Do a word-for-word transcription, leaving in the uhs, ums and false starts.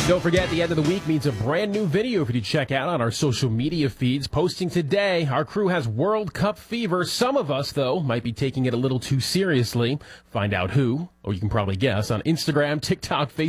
Don't forget, the end of the week means a brand new video for you to check out on our social media feeds. Posting today, our crew has World Cup fever. Some of us, though, might be taking it a little too seriously. Find out who, or you can probably guess, on Instagram, TikTok, Facebook.